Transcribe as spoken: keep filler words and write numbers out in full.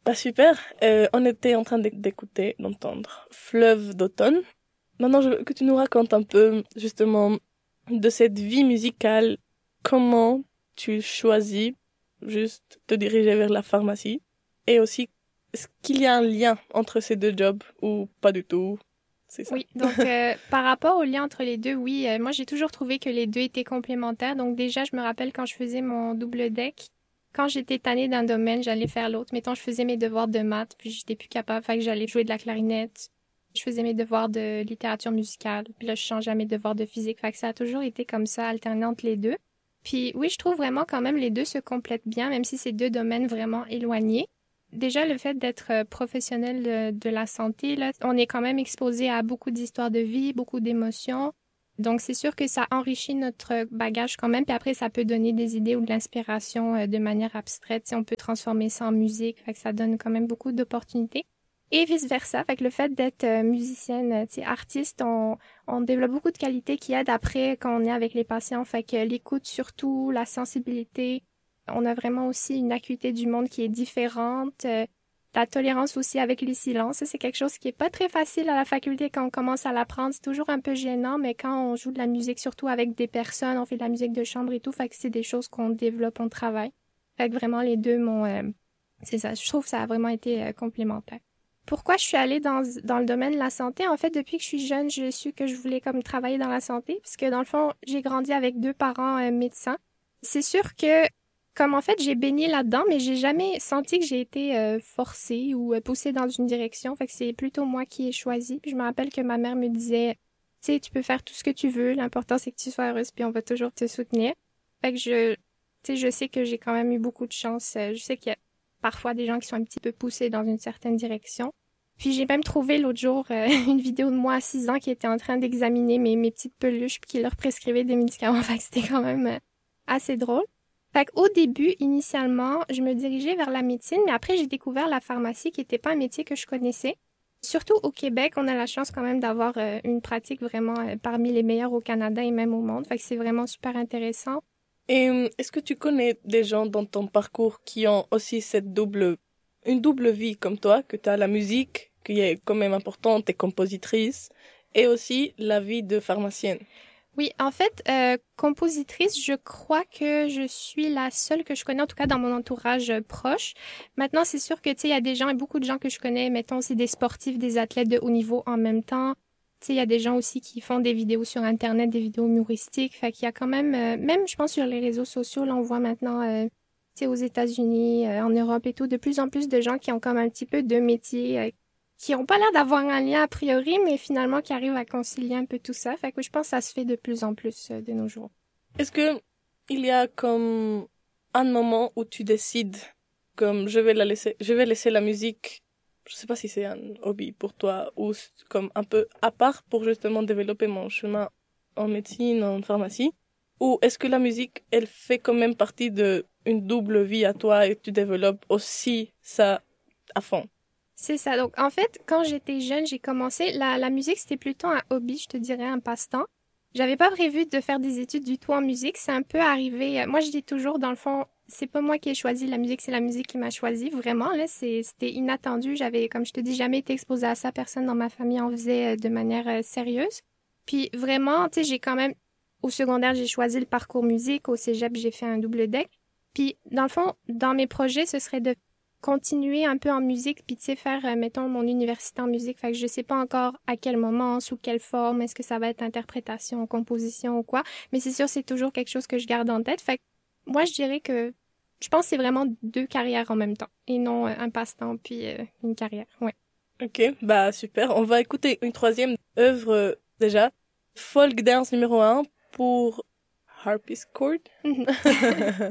Bah super. Euh, on était en train d'éc- d'écouter, d'entendre Fleuve d'automne. Maintenant je veux que tu nous racontes un peu justement de cette vie musicale. Comment tu choisis juste te diriger vers la pharmacie et aussi est-ce qu'il y a un lien entre ces deux jobs ou pas du tout? C'est ça. Oui, donc euh, par rapport au lien entre les deux, oui, euh, moi j'ai toujours trouvé que les deux étaient complémentaires. Donc déjà, je me rappelle quand je faisais mon double deck, quand j'étais tannée d'un domaine, j'allais faire l'autre. Mettons, je faisais mes devoirs de maths, puis j'étais plus capable, fait que j'allais jouer de la clarinette. Je faisais mes devoirs de littérature musicale, puis là je changeais à mes devoirs de physique, fait que ça a toujours été comme ça, alternant entre les deux. Puis oui, je trouve vraiment quand même les deux se complètent bien, même si c'est deux domaines vraiment éloignés. Déjà, le fait d'être euh, professionnel de, de la santé, là, on est quand même exposé à beaucoup d'histoires de vie, beaucoup d'émotions. Donc, c'est sûr que ça enrichit notre bagage quand même. Puis après, ça peut donner des idées ou de l'inspiration euh, de manière abstraite. Si on peut transformer ça en musique, fait que ça donne quand même beaucoup d'opportunités. Et vice-versa. Fait que le fait d'être euh, musicienne, euh, tu sais, artiste, on, on développe beaucoup de qualités qui aident après quand on est avec les patients. Fait que l'écoute surtout, la sensibilité. On a vraiment aussi une acuité du monde qui est différente. Euh, la tolérance aussi avec les silences. Ça, c'est quelque chose qui est pas très facile à la faculté quand on commence à l'apprendre. C'est toujours un peu gênant, mais quand on joue de la musique, surtout avec des personnes, on fait de la musique de chambre et tout, fait que c'est des choses qu'on développe, on travaille. Fait que vraiment, les deux m'ont... euh, c'est ça, je trouve que ça a vraiment été euh, complémentaire. Pourquoi je suis allée dans, dans le domaine de la santé? En fait, depuis que je suis jeune, j'ai su que je voulais comme travailler dans la santé, parce que dans le fond, j'ai grandi avec deux parents euh, médecins. C'est sûr que comme en fait j'ai baigné là-dedans, mais j'ai jamais senti que j'ai été euh, forcée ou euh, poussée dans une direction. Fait que c'est plutôt moi qui ai choisi. Puis je me rappelle que ma mère me disait, tu sais, tu peux faire tout ce que tu veux. L'important c'est que tu sois heureuse, puis on va toujours te soutenir. Fait que je, tu sais, je sais que j'ai quand même eu beaucoup de chance. Euh, Je sais qu'il y a parfois des gens qui sont un petit peu poussés dans une certaine direction. Puis j'ai même trouvé l'autre jour euh, une vidéo de moi à six ans qui était en train d'examiner mes, mes petites peluches puis qui leur prescrivait des médicaments. Fait que c'était quand même euh, assez drôle. Fait qu'au début, initialement, je me dirigeais vers la médecine, mais après, j'ai découvert la pharmacie qui n'était pas un métier que je connaissais. Surtout au Québec, on a la chance quand même d'avoir euh, une pratique vraiment euh, parmi les meilleures au Canada et même au monde. Fait que c'est vraiment super intéressant. Et euh, est-ce que tu connais des gens dans ton parcours qui ont aussi cette double, une double vie comme toi, que tu as la musique, qui est quand même importante, t'es compositrice, et aussi la vie de pharmacienne? Oui, en fait, euh, compositrice, je crois que je suis la seule que je connais, en tout cas dans mon entourage euh, proche. Maintenant, c'est sûr que, tu sais, il y a des gens et beaucoup de gens que je connais, mettons, c'est des sportifs, des athlètes de haut niveau en même temps. Tu sais, il y a des gens aussi qui font des vidéos sur Internet, des vidéos humoristiques. Fait qu'il y a quand même, euh, même, je pense, sur les réseaux sociaux, là, on voit maintenant, euh, tu sais, aux États-Unis, euh, en Europe et tout, de plus en plus de gens qui ont comme un petit peu de métier, euh, qui ont pas l'air d'avoir un lien a priori, mais finalement qui arrivent à concilier un peu tout ça. Fait que je pense que ça se fait de plus en plus euh, de nos jours. Est-ce que il y a comme un moment où tu décides comme je vais la laisser, je vais laisser la musique, je sais pas si c'est un hobby pour toi ou s- comme un peu à part pour justement développer mon chemin en médecine, en pharmacie, ou est-ce que la musique, elle fait quand même partie de une double vie à toi et tu développes aussi ça à fond? C'est ça. Donc, en fait, quand j'étais jeune, j'ai commencé. La, la musique, c'était plutôt un hobby, je te dirais, un passe-temps. J'avais pas prévu de faire des études du tout en musique. C'est un peu arrivé. euh, Moi, je dis toujours, dans le fond, c'est pas moi qui ai choisi la musique, c'est la musique qui m'a choisi. Vraiment, là, c'est, c'était inattendu. J'avais, comme je te dis, jamais été exposée à ça. Personne dans ma famille en faisait euh, de manière euh, sérieuse. Puis, vraiment, tu sais, j'ai quand même, au secondaire, j'ai choisi le parcours musique. Au cégep, j'ai fait un double deck. Puis, dans le fond, dans mes projets, ce serait de continuer un peu en musique, puis tu sais, faire, euh, mettons, mon université en musique. Fait que je sais pas encore à quel moment, sous quelle forme, est-ce que ça va être interprétation, composition ou quoi. Mais c'est sûr, c'est toujours quelque chose que je garde en tête. Fait que moi, je dirais que je pense que c'est vraiment deux carrières en même temps et non euh, un passe-temps puis euh, une carrière. Ouais. Ok, bah super. On va écouter une troisième œuvre euh, déjà. Folk Dance numéro un pour Harpsichord.